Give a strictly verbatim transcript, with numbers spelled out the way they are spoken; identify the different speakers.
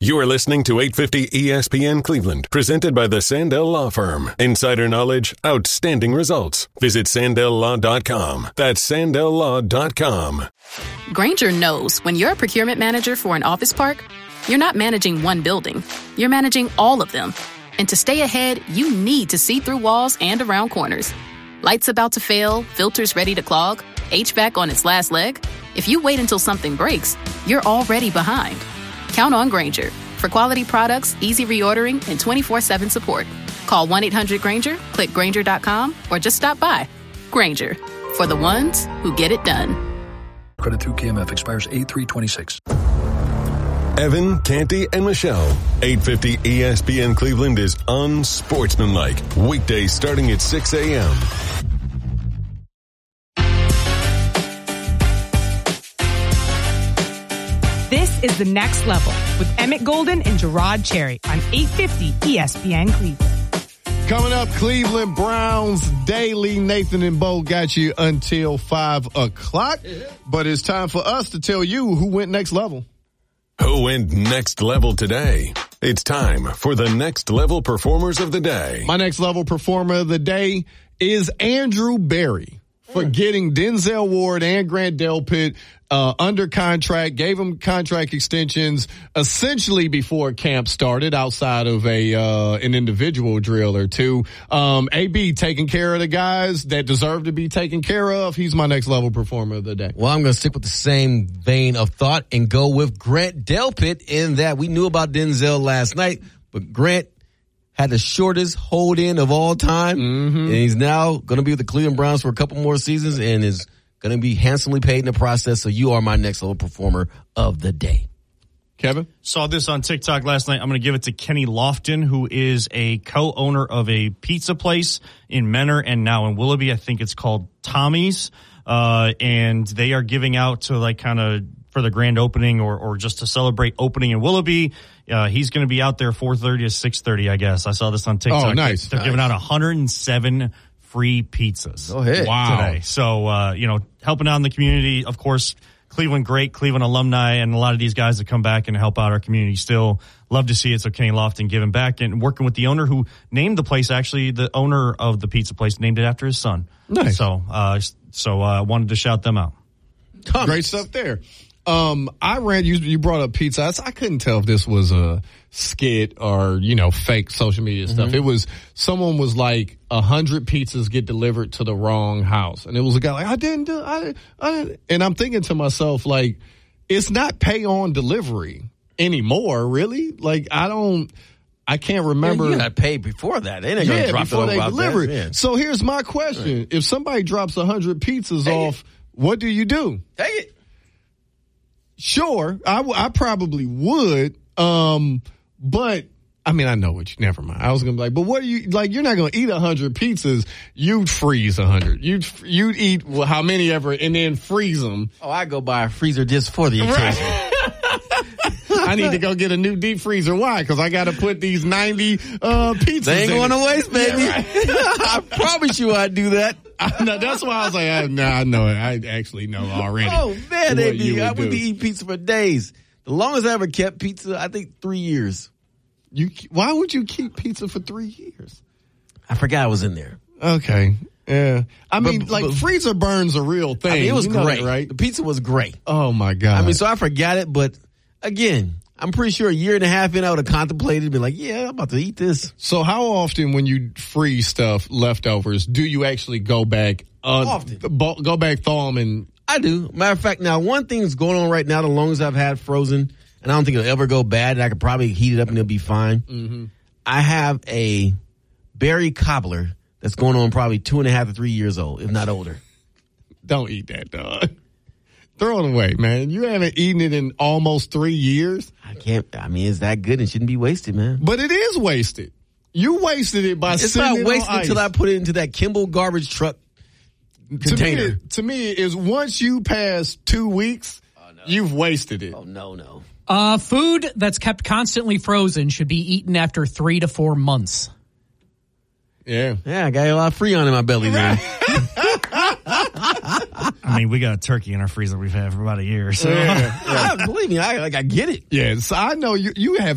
Speaker 1: You are listening to eight fifty E S P N Cleveland, presented by the Sandell Law Firm. Insider knowledge, outstanding results. Visit Sandell Law dot com. That's Sandell Law dot com.
Speaker 2: Grainger knows when you're a procurement manager for an office park, you're not managing one building. You're managing all of them. And to stay ahead, you need to see through walls and around corners. Lights about to fail, filters ready to clog, H V A C on its last leg. If you wait until something breaks, you're already behind. Count on Grainger for quality products, easy reordering, and twenty-four seven support. Call one eight hundred Grainger, click Grainger dot com, or just stop by. Grainger, for the ones who get it done.
Speaker 3: Credit through K M F expires eight three twenty-six.
Speaker 1: Evan, Canty, and Michelle. eight fifty E S P N Cleveland is unsportsmanlike. Weekdays starting at six a.m.
Speaker 4: This is The Next Level with Emmett Golden and Gerard Cherry on eight fifty E S P N Cleveland.
Speaker 5: Coming up, Cleveland Browns Daily. Nathan and Bo got you until five o'clock. But it's time for us to tell you who went next level.
Speaker 1: Who went next level today? It's time for the Next Level Performers of the Day.
Speaker 5: My next level performer of the day is Andrew Berry for getting Denzel Ward and Grant Delpit uh, under contract, gave them contract extensions essentially before camp started outside of a uh, an individual drill or two. Um, A B taking care of the guys that deserve to be taken care of. He's my next level performer of the day.
Speaker 6: Well, I'm going to stick with the same vein of thought and go with Grant Delpit in that we knew about Denzel last night, but Grant had the shortest hold-in of all time, mm-hmm. and he's now going to be with the Cleveland Browns for a couple more seasons and is going to be handsomely paid in the process, so you are my next level performer of the day.
Speaker 5: Kevin?
Speaker 7: Saw this on TikTok last night. I'm going to give it to Kenny Lofton, who is a co-owner of a pizza place in Menor and now in Willoughby. I think it's called Tommy's, uh, and they are giving out to like kind of for the grand opening or, or just to celebrate opening in Willoughby. Uh, he's going to be out there four thirty to six thirty, I guess. I saw this on TikTok.
Speaker 5: Oh, nice.
Speaker 7: They're
Speaker 5: nice.
Speaker 7: giving out one hundred seven free pizzas.
Speaker 6: Go ahead.
Speaker 5: Wow.
Speaker 7: Today. So, uh, you know, helping out in the community, of course, Cleveland great, Cleveland alumni, and a lot of these guys that come back and help out our community still love to see it. So Kenny Lofton giving back and working with the owner who named the place, actually, the owner of the pizza place named it after his son.
Speaker 5: Nice.
Speaker 7: So, uh, so I uh, wanted to shout them out.
Speaker 5: Thomas. Great stuff there. Um, I ran, you, you brought up pizza. I, I couldn't tell if this was a skit or, you know, fake social media stuff. Mm-hmm. It was, someone was like, a hundred pizzas get delivered to the wrong house. And it was a guy like, I didn't do, I didn't, I didn't. And I'm thinking to myself, like, it's not pay on delivery anymore, really. Like, I don't, I can't remember.
Speaker 6: Yeah, you got to pay before that. They ain't
Speaker 5: yeah,
Speaker 6: gonna drop
Speaker 5: before they deliver it.
Speaker 6: Yeah.
Speaker 5: So here's my question. Right. If somebody drops a hundred pizzas Take off, it. What do you do?
Speaker 6: Take it.
Speaker 5: Sure, I, w- I probably would, um, but I mean, I know what you. Never mind. I was gonna be like, but what are you like? You're not gonna eat a hundred pizzas. You'd freeze a hundred. You'd you'd eat well, how many ever, and then freeze them.
Speaker 6: Oh, I go buy a freezer just for the occasion.
Speaker 5: Right. I need to go get a new deep freezer. Why? Because I got to put these ninety uh, pizzas.
Speaker 6: They ain't
Speaker 5: in
Speaker 6: going
Speaker 5: it.
Speaker 6: to waste, baby.
Speaker 5: Yeah, right.
Speaker 6: I promise you, I'd do that.
Speaker 5: I know, that's why I was like, I, no, I know it. I actually know already.
Speaker 6: Oh, man, they be, I would
Speaker 5: do.
Speaker 6: be eating pizza for days. The longest I ever kept pizza, I think three years.
Speaker 5: You, why would you keep pizza for three years?
Speaker 6: I forgot I was in there.
Speaker 5: Okay. Yeah. I mean,
Speaker 6: but,
Speaker 5: like,
Speaker 6: but,
Speaker 5: freezer burns a real thing.
Speaker 6: I mean, it was
Speaker 5: you know
Speaker 6: great.
Speaker 5: That, right?
Speaker 6: The pizza was great.
Speaker 5: Oh, my God.
Speaker 6: I mean, so I forgot it, but again, I'm pretty sure a year and a half in, I would have contemplated, be like, yeah, I'm about to eat this.
Speaker 5: So how often when you freeze stuff, leftovers, do you actually go back? Uh,
Speaker 6: often.
Speaker 5: B- go back, thaw them, and...
Speaker 6: I do. Matter of fact, now, one thing that's going on right now, the longest I've had frozen, and I don't think it'll ever go bad, and I could probably heat it up and it'll be fine.
Speaker 5: Mm-hmm.
Speaker 6: I have a berry cobbler that's going on probably two and a half to three years old, if not older.
Speaker 5: Don't eat that, dog. Throw it away, man. You haven't eaten it in almost three years.
Speaker 6: I can't. I mean, it's that good. It shouldn't be wasted, man.
Speaker 5: But it is wasted. You wasted it by
Speaker 6: it's
Speaker 5: sitting
Speaker 6: not
Speaker 5: it
Speaker 6: wasted
Speaker 5: on ice.
Speaker 6: until I put it into that Kimball garbage truck container.
Speaker 5: To me, to me, is once you pass two weeks, oh, no. you've wasted it.
Speaker 6: Oh, no, no.
Speaker 8: Uh, food that's kept constantly frozen should be eaten after three to four months.
Speaker 5: Yeah.
Speaker 6: Yeah, I got a lot of Freon in my belly there.
Speaker 7: I mean, we got a turkey in our freezer we've had for about a year. So,
Speaker 5: yeah, yeah.
Speaker 6: Believe me, I like I get it.
Speaker 5: Yes, I know you. You have